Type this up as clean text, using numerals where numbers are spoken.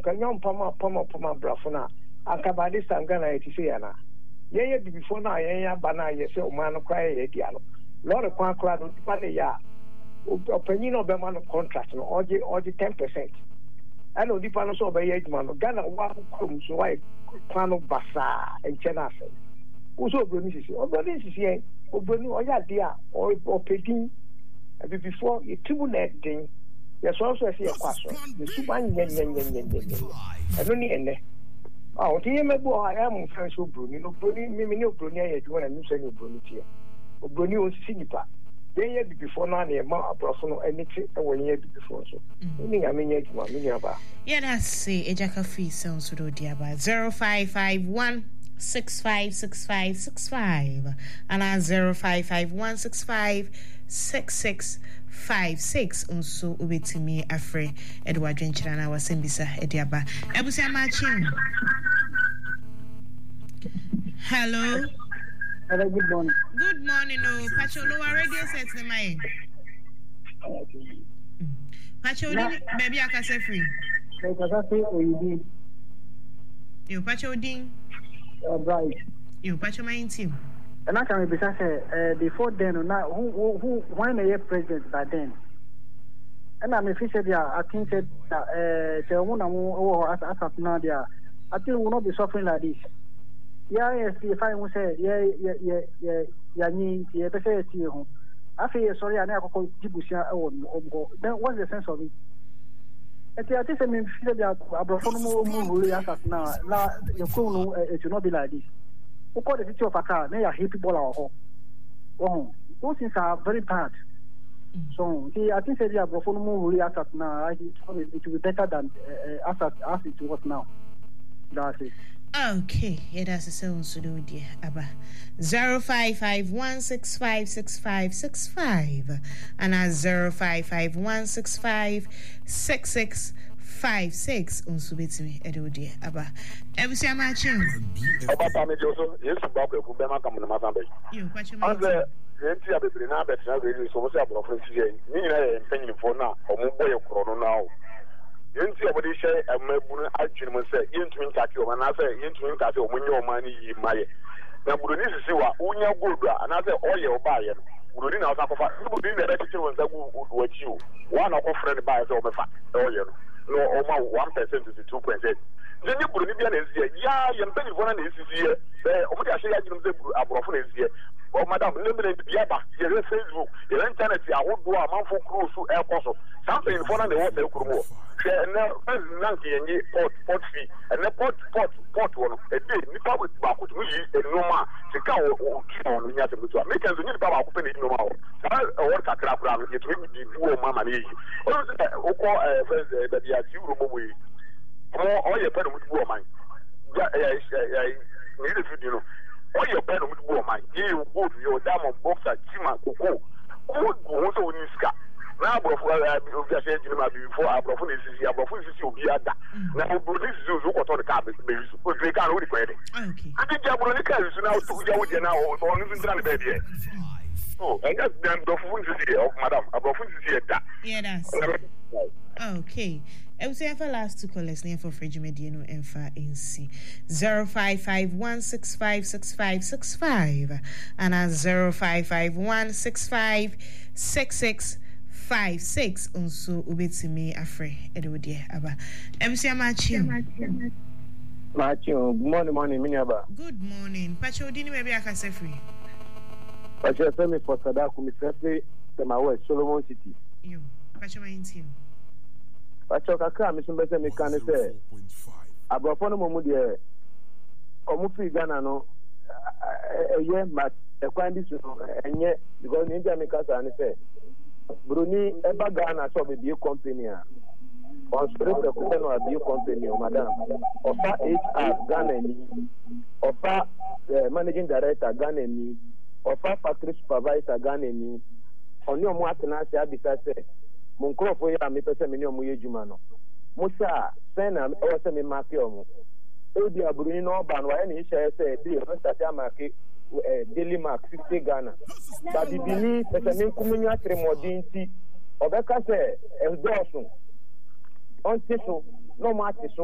kanyom pama brafona akabade sangana etise yana ye before na ye bana ye se o man cry ye dia no lord kwa kra no tipa ne ya opanyin no be man contract no oje 10%. And on the panel so by Edman, Ghana, one comes so I plan basa and chenase. Also, Bernice, or Bernice here, or Bernie, or Yadia, or Pekin, and before you two net thing, there's also a question. The Suban and only end. Oh, the I am French Bruni, no Bruni, no Bruni, you want to use any Bruni here. Or Bruni was Sinipa. Then you before now, near my personal and it's a 1 year before. So, I mean, yeah, that's a Jacka free sounds to do Diaba 0551656565 and 0551656656 also ubetimi afre Edward Jenchana was Simbisa Ediaba. Ebusia Machin. Hello. Hello, good morning. Good morning, no. Pacholo radio sets the mind. Pacholo, baby, I can say free. You Pacholo, right. You Pacholo, my team. And I can be say before then, now who when they president by then. And I'm officially, I think that the woman who as of now, I think will not be suffering like this. Yes, if I will say, yeah, I feel sorry, I never call Jibusia. Then what's the sense of it? I think I mean, that now, your phone, it should not be like this. Of course, the picture of a car, they are hit people. Oh, those things are very bad. So, I think that the phone will react now. It will be better than as it was now. That's it. Okay, yeah, that's the sound to do, dear Abba. 0551656565 and 0551656656 unsubitimi edo dear Abba. Ebusia Machin. Papa me Joseph, yes, Bob, who be my company, my family. You, what you mean? Yenti abebere na abet na radio so say abrofo ntie ni nyina ye mpanyin fo na omo boye kro no now yenti obodi hye amabunu adwene mo say yentumi ntake o na say yentumi ntake o munye o mani yi maye na buroni sisi wa unya gold a na say oye o baaye no buroni na osakofa buroni na be tete won zagu wachi o wa na ko friend baaye say o mefa oye no o ma 1% to 2%. Jenye buroni bia na ezie ya ye mpanyin fo na ezie o mo de ahye ya dwene mo say abrofo na ezie. Oh, madam, limited Yaba, your Facebook, your internet, I would do a month for cruise to air cost. Something in front of the water, Kurumo. Nanky and ye pot fee, and the pot one, a day, Nipa with Baku, and Noma, Chicago, or Kion, Yatu, make us need Baba open it no more. I work at Crap, it will be poor mamma. Oko, that you are two away. All your pen with woman. Need a video. All your pen with woman, you go to your diamond boxer, Chima, Coco, who so Niska. Now, before I said before I brought this is your Biada. Now, this is what on the carpet, because they can't really credit. Okay. I think you're going to carry now to you now on the baby. Oh, and that's them the food of Madam. About food is here. Yeah, that's okay. I would say for last two callers name for Freddy Mediano and for NC 0551656565 and 0551656656 also ubetimi afre edwodie aba MC Machin. Good morning, Miniaba. Good morning. Pacho dini maybe I can say free. Pacho send me for Sadaku, Mr. Temawe, Solomon City. You, Pacho my team. Pacho Kaka, Mr. Bessa Mekane say, Abrafono Momudia, Omufi Ghana, no, a year, but a condition, and yet, because India Mikasa and say, Bruni, Eba Ghana, so be a company. On spirit of a bio company, madam, Ofa HR Ghana, Ofa managing director Ghana, Ofa factory supervisor Ghana, on your Martinaz Abisase. Moncrofo ya mepese meni omo yejuma Musa sena o se me make omo odi aburuni no ba no ya na isha se di o start amake daily mark 50 Ghana ba bibini pese me nkumunyu atremodi nti obeka se eldosun on tiso no ma tiso